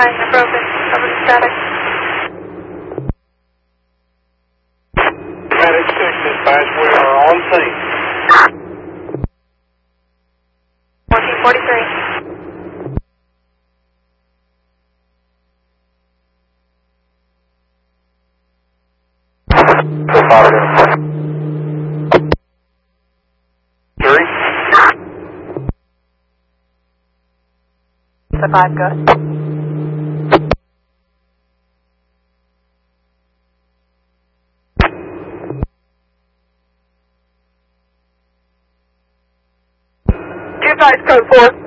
trying and broken. Over to static. Static 6 dispatch, we are on scene. 1443. Three. The 5 go. Two 5 code 4.